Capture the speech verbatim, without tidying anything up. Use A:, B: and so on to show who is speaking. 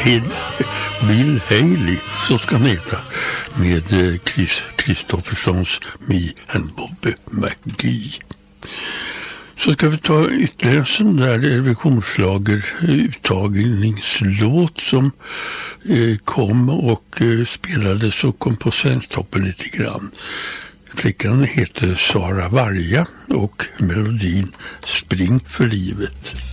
A: Bill, Bill Haley, så ska han heta, med Chris Kristoffersons Me and Bobby McGee. Så ska vi ta ytterligare en sån där revisionsslager uttagningslåt som eh, kom och eh, spelades och kom på Svensktoppen lite grann. Flickan heter Sara Varga och melodin Spring för livet.